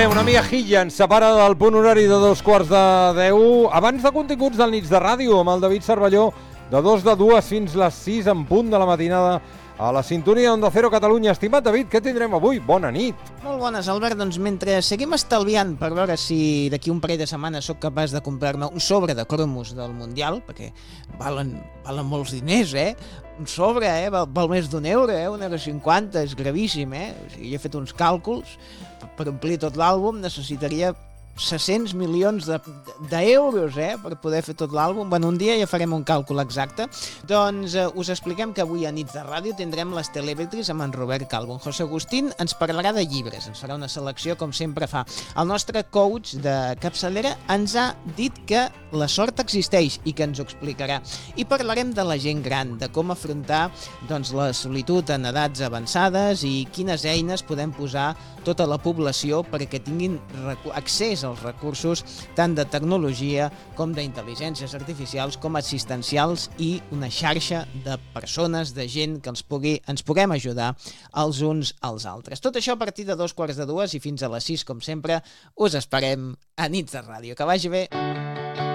Una miajilla ens separa del punt horari de 2:15. Abans de continguts del Nits de Ràdio, amb el David Cervelló, de 2 fins les 6 en punt de la matinada, a la sintonia Onda Cero Catalunya. Estimat David, què tindrem avui? Bona nit. Molt bones, Albert. Doncs mentre seguim estalviant per veure si d'aquí un parell de setmanes sóc capaç de comprar-me un sobre de cromos del Mundial, perquè valen molts diners, Un sobre, val més d'€1, €1,50, és gravíssim, O sigui, he fet uns càlculs, per omplir tot l'àlbum necessitaria 600 milions d'euros, per poder fer tot l'àlbum. Bueno, un dia ja farem un càlcul exacte. Doncs us expliquem que avui a Nits de Ràdio tindrem les Teletubbies amb en Robert Calvo. En José Agustín ens parlarà de llibres, ens farà una selecció com sempre fa. El nostre coach de capçalera ens ha dit que la sort existeix i que ens ho explicarà. I parlarem de la gent gran, de com afrontar la solitud en edats avançades i quines eines podem posar tota la població perquè tinguin accés als recursos tant de tecnologia com d'intel·ligències artificials com assistencials i una xarxa de persones, de gent que ens puguem ajudar els uns als altres. Tot això a partir de 2:15 i fins a les 6, com sempre, us esperem a Nits de Ràdio. Que vagi bé!